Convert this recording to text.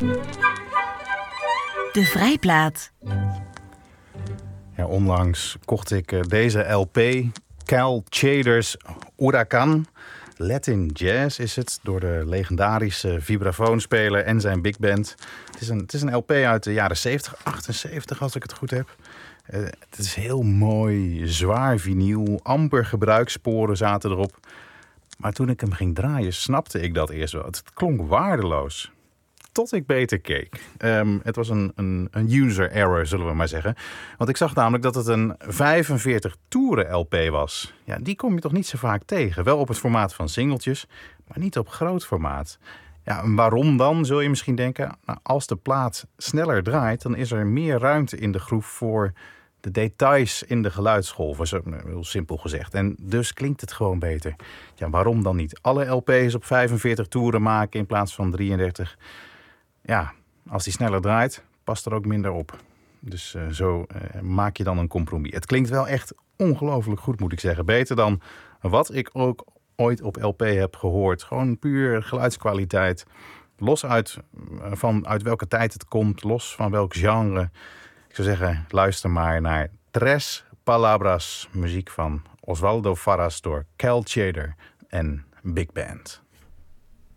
De Vrijplaat. Ja, onlangs kocht ik deze LP, Cal Tjader's Huracan. Latin Jazz is het, door de legendarische vibrafoonspeler en zijn big band. Het is een LP uit de jaren 70, 78 als ik het goed heb. Het is heel mooi, zwaar vinyl, amper gebruikssporen zaten erop. Maar toen ik hem ging draaien, snapte ik dat eerst wel. Het klonk waardeloos. Tot ik beter keek. Het was een user error, zullen we maar zeggen. Want ik zag namelijk dat het een 45 toeren LP was. Ja, die kom je toch niet zo vaak tegen. Wel op het formaat van singeltjes, maar niet op groot formaat. Ja, en waarom dan, zul je misschien denken. Nou, als de plaat sneller draait, dan is er meer ruimte in de groef voor de details in de geluidsgolven, zo heel simpel gezegd. En dus klinkt het gewoon beter. Ja, waarom dan niet alle LP's op 45 toeren maken in plaats van 33? Ja, als die sneller draait, past er ook minder op. Dus zo maak je dan een compromis. Het klinkt wel echt ongelooflijk goed, moet ik zeggen. Beter dan wat ik ook ooit op LP heb gehoord. Gewoon puur geluidskwaliteit. Los uit welke tijd het komt, los van welk genre. Ik zou zeggen, luister maar naar Tres Palabras, muziek van Osvaldo Farras door Cal Tjader en Big Band.